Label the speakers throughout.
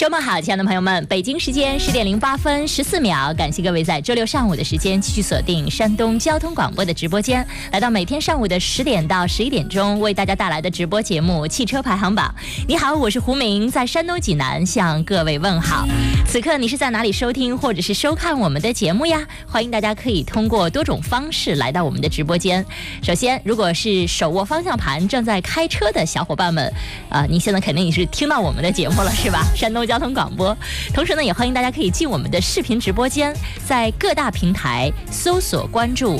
Speaker 1: 周末好，亲爱的朋友们，北京时间10点08分14秒，感谢各位在周六上午的时间继续锁定山东交通广播的直播间，来到每天上午的10点到11点钟为大家带来的直播节目《汽车排行榜》。你好，我是胡明，在山东济南向各位问好。此刻你是在哪里收听或者是收看我们的节目呀？欢迎大家可以通过多种方式来到我们的直播间。首先，如果是手握方向盘正在开车的小伙伴们，你现在肯定也是听到我们的节目了，是吧？山东交通广播。同时呢，也欢迎大家可以进我们的视频直播间，在各大平台搜索关注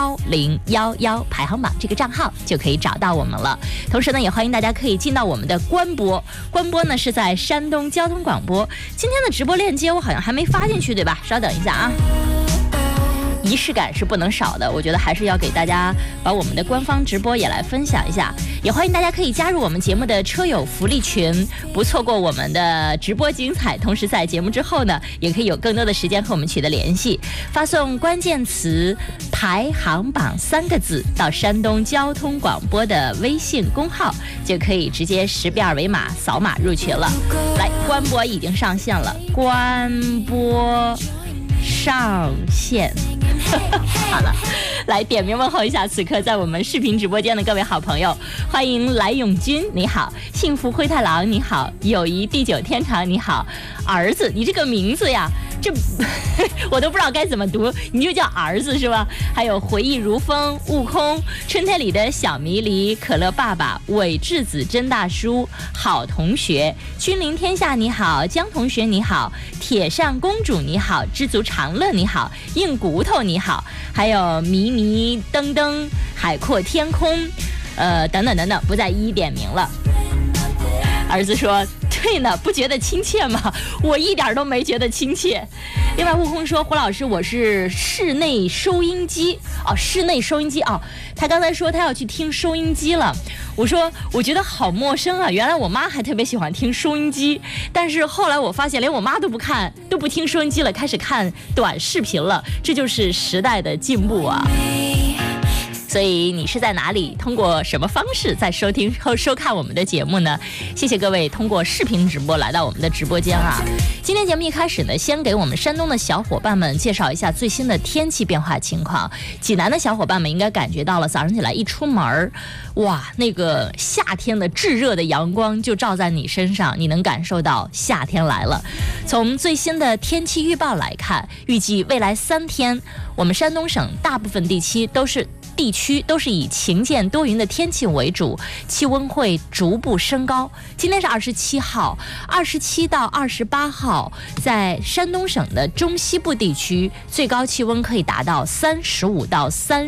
Speaker 1: 1011排行榜这个账号就可以找到我们了。同时呢，也欢迎大家可以进到我们的官播，官播呢是在山东交通广播。今天的直播链接我好像还没发进去，对吧？稍等一下啊。仪式感是不能少的，我觉得还是要给大家把我们的官方直播也来分享一下，也欢迎大家可以加入我们节目的车友福利群，不错过我们的直播精彩。同时在节目之后呢，也可以有更多的时间和我们取得联系，发送关键词排行榜3个字到山东交通广播的微信公号，就可以直接识别二维码扫码入群了。来，官播已经上线了，官播上线好了，来点名问候一下此刻在我们视频直播间的各位好朋友，欢迎来永军，你好；幸福灰太狼，你好；友谊地久天长，你好；儿子，你这个名字呀，这我都不知道该怎么读，你就叫儿子是吧？还有回忆如风、悟空、春天里的小迷离、可乐爸爸、伪质子真大叔、好同学、君临天下你好，江同学你好，铁扇公主你好，知足常乐你好，硬骨头你好，还有迷迷瞪瞪、海阔天空，等等等等，不再一一点名了。儿子说对呢，不觉得亲切吗？我一点都没觉得亲切。另外悟空说，胡老师，我是室内收音机室内收音机他刚才说他要去听收音机了，我说我觉得好陌生啊，原来我妈还特别喜欢听收音机，但是后来我发现连我妈都不听收音机了，开始看短视频了，这就是时代的进步啊。所以你是在哪里？通过什么方式在收听和收看我们的节目呢？谢谢各位通过视频直播来到我们的直播间啊！今天节目一开始呢，先给我们山东的小伙伴们介绍一下最新的天气变化情况。济南的小伙伴们应该感觉到了，早上起来一出门，哇，那个夏天的炙热的阳光就照在你身上，你能感受到夏天来了。从最新的天气预报来看，预计未来3天，我们山东省大部分地区都是以晴间多云的天气为主，气温会逐步升高。今天是27号，27到28号，在山东省的中西部地区，最高气温可以达到35到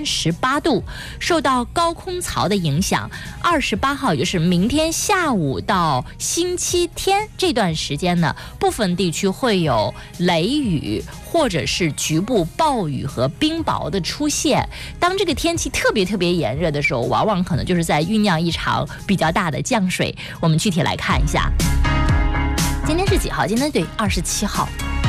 Speaker 1: 38度。受到高空槽的影响，28号也就是明天下午到星期天这段时间呢，部分地区会有雷雨或者是局部暴雨和冰雹的出现。当这个天气特别炎热的时候，往往可能就是在酝酿一场比较大的降水。我们具体来看一下，今天是几号？今天对27号。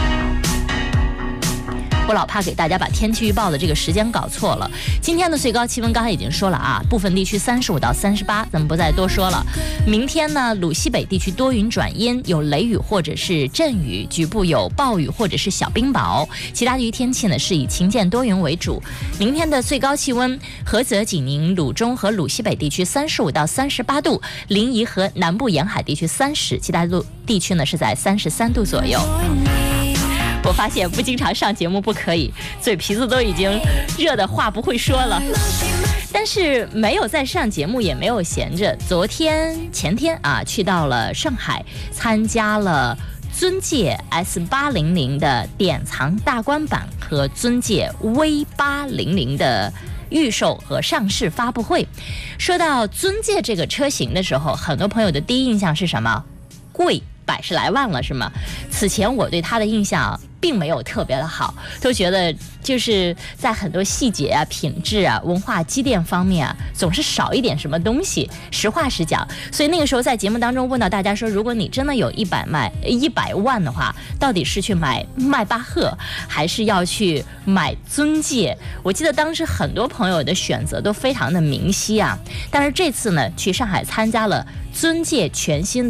Speaker 1: 我老怕给大家把天气预报的这个时间搞错了。今天的最高气温刚才已经说了啊，部分地区35到38，咱们不再多说了。明天呢，鲁西北地区多云转阴，有雷雨或者是阵雨，局部有暴雨或者是小冰雹。其他地区天气呢是以晴间多云为主。明天的最高气温，菏泽、济宁、鲁中和鲁西北地区35到38度，临沂和南部沿海地区30，其他地区呢是在33度左右。我发现不经常上节目不可以，嘴皮子都已经热的话不会说了。但是没有在上节目，也没有闲着。前天去到了上海，参加了尊界 S800 的典藏大观版和尊界 V800 的预售和上市发布会。说到尊界这个车型的时候，很多朋友的第一印象是什么？贵，100来万了是吗？此前我对它的印象并没有特别的好，都觉得就是在很多细节啊、品质啊、文化积淀方面啊，总是少一点什么东西。实话实讲，所以那个时候在节目当中问到大家说，如果你真的有100万的话，到底是去买迈巴赫，还是要去买尊界？我记得当时很多朋友的选择都非常的明晰啊。但是这次呢，去上海参加了尊界全新的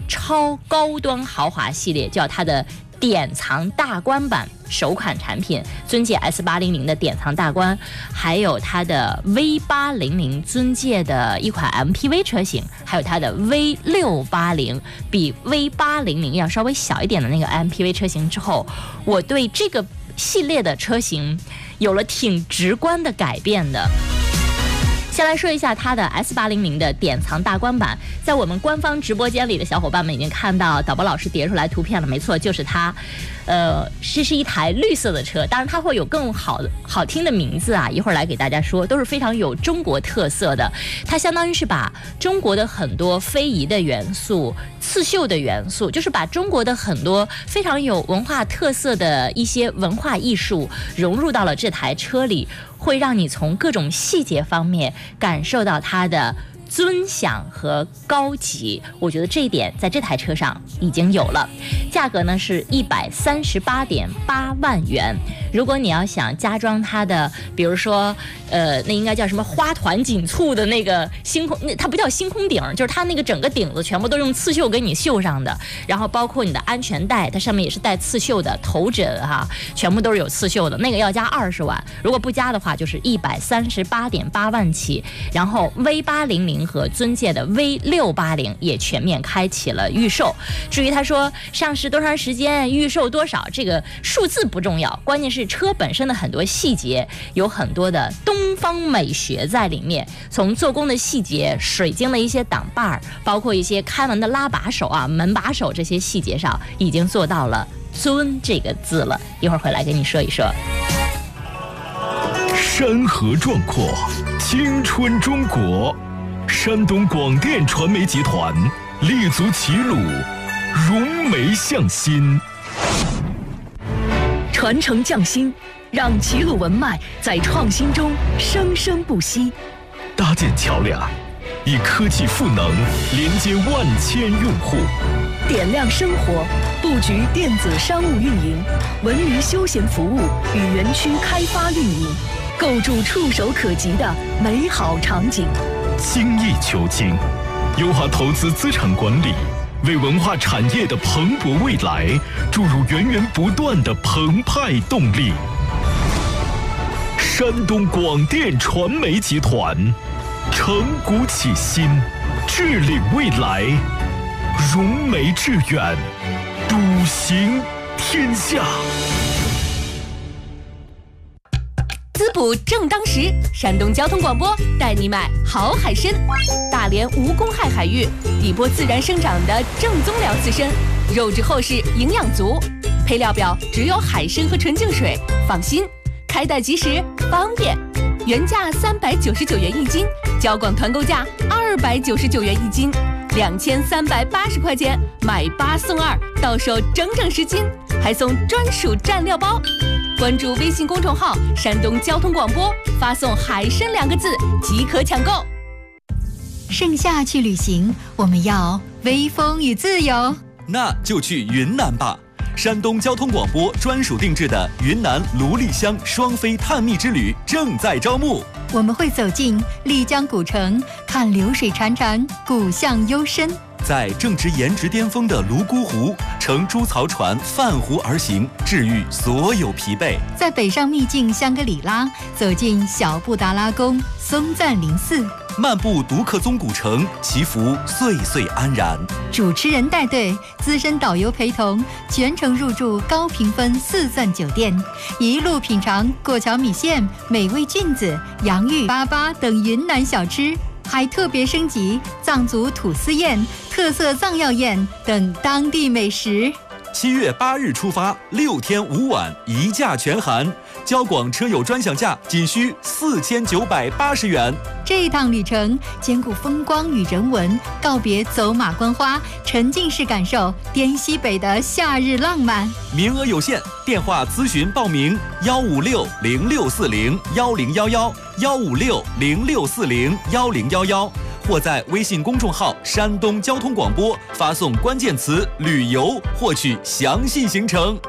Speaker 1: 超高端豪华系列，叫它的典藏大观版首款产品尊界 S800 的典藏大观，还有它的 V800 尊界的一款 MPV 车型，还有它的 V680 比 V800 要稍微小一点的那个 MPV 车型之后，我对这个系列的车型有了挺直观的改变的。先来说一下它的 S800 的典藏大观版，在我们官方直播间里的小伙伴们已经看到导播老师叠出来图片了，没错，就是它。这是一台绿色的车，当然它会有更好听的名字啊，一会儿来给大家说，都是非常有中国特色的。它相当于是把中国的很多非遗的元素、刺绣的元素，就是把中国的很多非常有文化特色的一些文化艺术融入到了这台车里，会让你从各种细节方面感受到它的尊享和高级，我觉得这一点在这台车上已经有了。价格呢是138.8万元。如果你要想加装它的，比如说那应该叫什么花团锦簇的那个星空，它不叫星空顶，就是它那个整个顶子全部都用刺绣给你绣上的，然后包括你的安全带，它上面也是带刺绣的，头枕全部都是有刺绣的，那个要加20万，如果不加的话就是138.8万起。然后 V800 和尊界的 V680 也全面开启了预售。至于他说上市多长时间、预售多少，这个数字不重要，关键是车本身的很多细节有很多的东方美学在里面，从做工的细节、水晶的一些挡把，包括一些开门的拉把手门把手，这些细节上已经做到了尊这个字了，一会儿回来跟你说一说。
Speaker 2: 山河壮阔，青春中国，山东广电传媒集团立足齐鲁，融媒向心，
Speaker 3: 传承匠心，让齐鲁文脉在创新中生生不息。
Speaker 2: 搭建桥梁，以科技赋能连接万千用户，
Speaker 3: 点亮生活，布局电子商务运营、文娱休闲服务与园区开发运营，构筑触手可及的美好场景。
Speaker 2: 精益求精，优化投资资产管理，为文化产业的蓬勃未来注入源源不断的澎湃动力。山东广电传媒集团承股启新，致领未来，融媒致远，笃行天下。
Speaker 4: 滋补正当时，山东交通广播带你买好海参。大连无公害海域，底波自然生长的正宗辽刺参，肉质厚实，营养足。配料表只有海参和纯净水，放心，开袋即时，方便。原价399元一斤，交广团购价299元一斤，2380块钱买8送2，到手整整10斤，还送专属蘸料包。关注微信公众号山东交通广播，发送海参2个字即可抢购。
Speaker 5: 盛夏去旅行，我们要微风与自由，
Speaker 6: 那就去云南吧。山东交通广播专属定制的云南芦丽乡双飞探秘之旅正在招募。
Speaker 5: 我们会走进丽江古城，看流水潺潺，古巷幽深。
Speaker 6: 在正值颜值巅峰的泸沽湖，乘猪槽船泛湖而行，治愈所有疲惫。
Speaker 5: 在北上秘境香格里拉，走进小布达拉宫、松赞林寺，
Speaker 6: 漫步独克宗古城，祈福岁岁安然。
Speaker 5: 主持人带队，资深导游陪同，全程入住高评分4钻酒店，一路品尝过桥米线、美味菌子、洋芋粑粑等云南小吃，还特别升级藏族土司宴、特色藏药宴等当地美食。
Speaker 6: 7月8日出发，6天5晚，一价全含，交广车友专享价仅需4980元。
Speaker 5: 这一趟旅程兼顾风光与人文，告别走马观花，沉浸式感受滇西北的夏日浪漫。
Speaker 6: 名额有限，电话咨询报名：15606401011，15606401011，或在微信公众号山东交通广播发送关键词旅游，获取详细行程。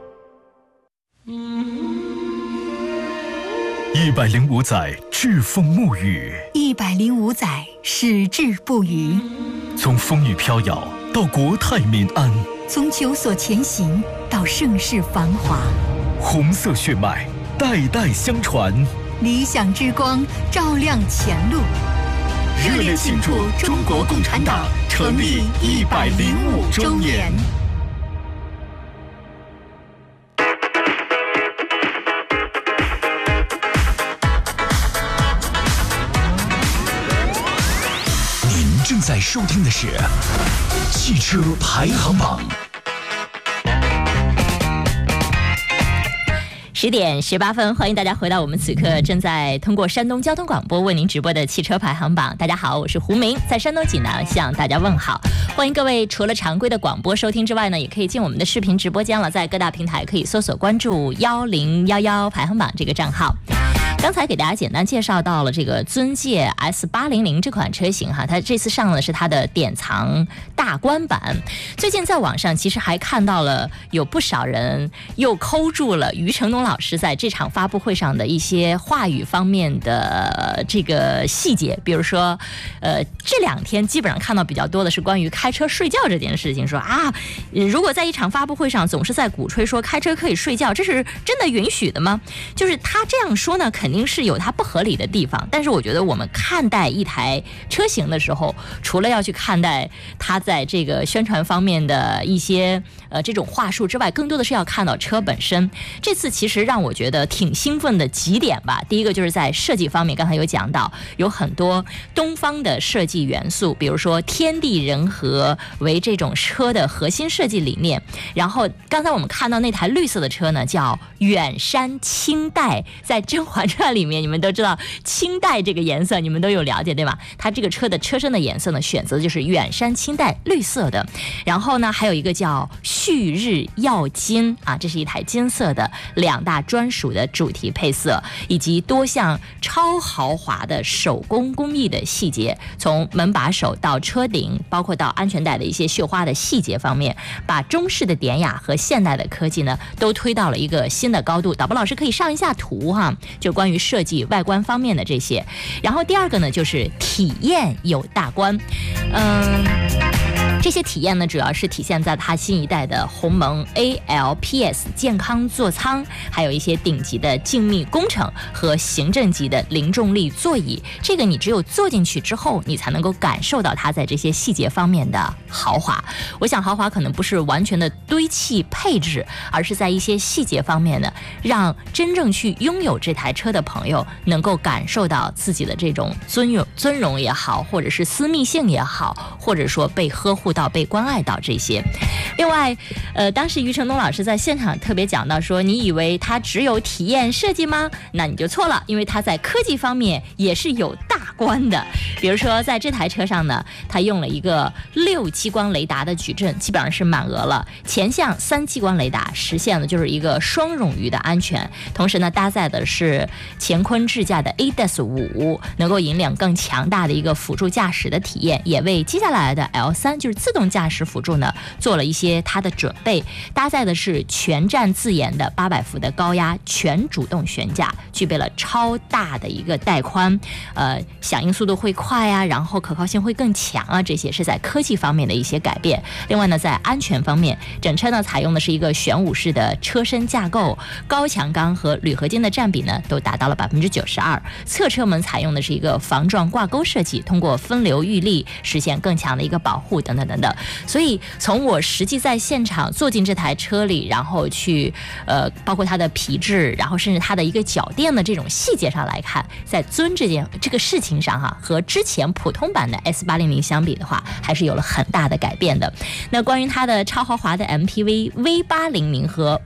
Speaker 2: 105载栉风沐雨，
Speaker 5: 105载矢志不渝。
Speaker 2: 从风雨飘摇到国泰民安，
Speaker 5: 从求所前行到盛世繁华，
Speaker 2: 红色血脉代代相传，
Speaker 5: 理想之光照亮前路。
Speaker 2: 热烈庆祝中国共产党成立105周年。您正在收听的是汽车排行榜。
Speaker 1: 10点18分，欢迎大家回到我们此刻正在通过山东交通广播为您直播的汽车排行榜。大家好，我是胡明，在山东济南向大家问好。欢迎各位除了常规的广播收听之外呢，也可以进我们的视频直播间了，在各大平台可以搜索关注1011排行榜这个账号。刚才给大家简单介绍到了这个尊界 S800 这款车型哈，它这次上的是它的典藏大观版。最近在网上其实还看到了有不少人又抠住了余承东老师在这场发布会上的一些话语方面的这个细节，比如说这2天基本上看到比较多的是关于开车睡觉这件事情，说啊，如果在一场发布会上总是在鼓吹说开车可以睡觉，这是真的允许的吗？就是他这样说呢，肯定是有它不合理的地方，但是我觉得我们看待一台车型的时候，除了要去看待它在这个宣传方面的一些这种话术之外，更多的是要看到车本身。这次其实让我觉得挺兴奋的几点吧，第一个就是在设计方面，刚才有讲到有很多东方的设计元素，比如说天地人和为这种车的核心设计理念。然后刚才我们看到那台绿色的车呢，叫远山青黛，在《甄嬛传》里面你们都知道青黛这个颜色，你们都有了解对吧？它这个车的车身的颜色呢，选择的就是远山青黛绿色的。然后呢，还有一个叫旭日耀金啊，这是一台金色的2大专属的主题配色，以及多项超豪华的手工工艺的细节，从门把手到车顶，包括到安全带的一些绣花的细节方面，把中式的典雅和现代的科技呢，都推到了一个新的高度。导播老师可以上一下图哈，就关于设计外观方面的这些。然后第二个呢，就是体验有大观，这些体验呢，主要是体现在它新一代的鸿蒙 ALPS 健康座舱，还有一些顶级的精密工程和行政级的零重力座椅。这个你只有坐进去之后，你才能够感受到它在这些细节方面的豪华。我想豪华可能不是完全的堆砌配置，而是在一些细节方面呢，让真正去拥有这台车的朋友能够感受到自己的这种尊荣也好，或者是私密性也好，或者说被呵护到、被关爱到这些。另外当时余承东老师在现场特别讲到说，你以为他只有体验设计吗？那你就错了，因为他在科技方面也是有大观的。比如说在这台车上呢，他用了一个6激光雷达的矩阵，基本上是满额了。前向3激光雷达实现了就是一个双冗余的安全，同时呢搭载的是乾坤智驾的 ADAS5，能够引领更强大的一个辅助驾驶的体验，也为接下来的 L3就是自动驾驶辅助呢做了一些它的准备。搭载的是全站自研的800伏的高压全主动悬架，具备了超大的一个带宽，响应速度会快啊，然后可靠性会更强啊，这些是在科技方面的一些改变。另外呢，在安全方面，整车呢采用的是一个玄武式的车身架构，高强钢和铝合金的占比呢都达到了92%。侧车门采用的是一个防撞挂钩设计，通过分流预力实现更强的一个保护等等等等。所以从我实际在现场坐进这台车里，然后去包括它的皮质，然后甚至它的一个脚垫的这种细节上来看，在尊这个事情上哈，和之前普通版的 S800 相比的话，还是有了很大的改变的。那关于它的超豪华的 MPV V800和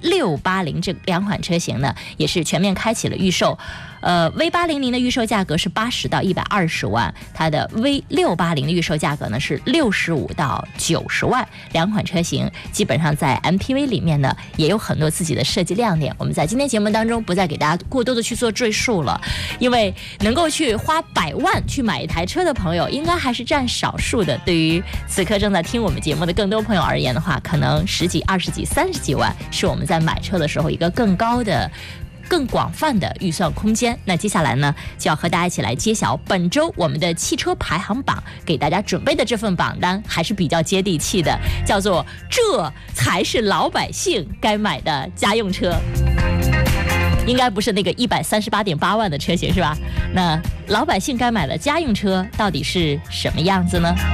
Speaker 1: V680 这2款车型呢，也是全面开启了预售。V800 的预售价格是80到120万，它的 V680 的预售价格呢是65到90万。2款车型基本上在 MPV 里面呢也有很多自己的设计亮点，我们在今天节目当中不再给大家过多的去做赘述了，因为能够去花100万去买一台车的朋友应该还是占少数的。对于此刻正在听我们节目的更多朋友而言的话，可能10几、20几、30几万是我们在买车的时候一个更高的更广泛的预算空间。那接下来呢，就要和大家一起来揭晓本周我们的汽车排行榜，给大家准备的这份榜单还是比较接地气的，叫做这才是老百姓该买的家用车。应该不是那个138.8万的车型是吧？那老百姓该买的家用车到底是什么样子呢？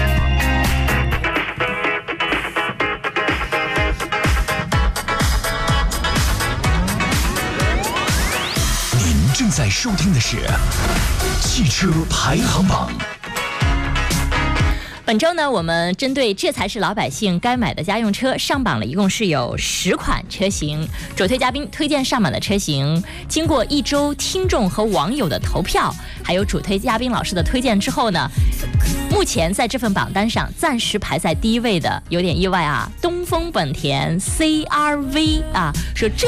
Speaker 2: 您正在收听的是汽车排行榜。
Speaker 1: 本周呢，我们针对这才是老百姓该买的家用车上榜了，一共是有10款车型。主推嘉宾推荐上榜的车型，经过1周听众和网友的投票，还有主推嘉宾老师的推荐之后呢，目前在这份榜单上暂时排在第1位的，有点意外啊，东风本田 CR-V 啊，说这